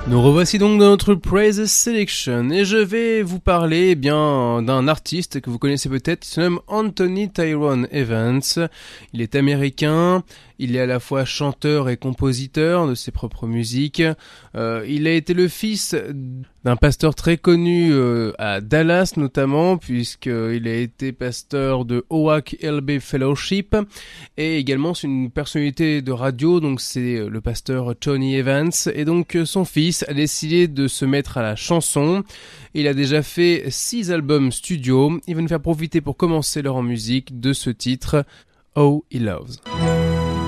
Nous revoici donc dans notre Praise Selection et je vais vous parler d'un artiste que vous connaissez peut-être, il se nomme Anthony Tyrone Evans. Il est américain, il est à la fois chanteur et compositeur de ses propres musiques. Il a été le fils d'un pasteur très connu à Dallas notamment, puisqu'il a été pasteur de Oak LB Fellowship, et également c'est une personnalité de radio, donc c'est le pasteur Tony Evans, et donc son fils a décidé de se mettre à la chanson. Il a déjà fait 6 albums studio. Il va nous faire profiter pour commencer leur musique de ce titre, Oh He Loves.